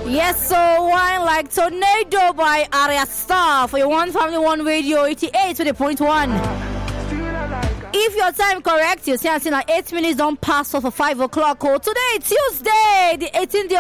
Yes, so Wine Like Tornado by Arya Star for your One Family One Radio 88.1. If your time correct, you're saying 8 minutes don't pass off for 5 o'clock. Today, Tuesday, the 18th